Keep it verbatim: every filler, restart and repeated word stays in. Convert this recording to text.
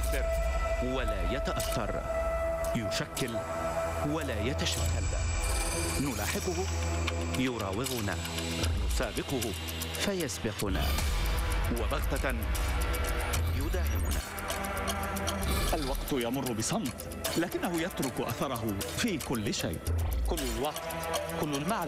يؤثر ولا يتأثر، يشكل ولا يتشكل. نلاحقه يراوغنا، نسابقه فيسبقنا، وبغتة يداهمنا. الوقت يمر بصمت، لكنه يترك أثره في كل شيء. كل الوقت، كل المعرفة